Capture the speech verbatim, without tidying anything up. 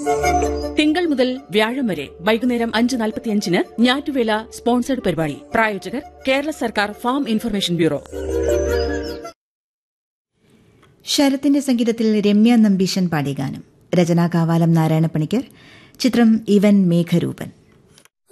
തിങ്കൾ മുതൽ വ്യാഴം വരെ വൈകുന്നേരം അഞ്ച് നാൽപ്പത്തിയഞ്ചിന് ഞാറ്റുവേല സ്പോൺസർഡ് പരിപാടി. പ്രായോജകർ കേരള സർക്കാർ ഫാം ഇൻഫർമേഷൻ ബ്യൂറോ. ശരത്തിന്റെ സംഗീതത്തിൽ രമ്യ നമ്പീശൻ പാടിയ ഗാനം. രചനാ കാവാലം നാരായണ പണിക്കർ. ചിത്രം ഇവൻ മേഘരൂപൻ.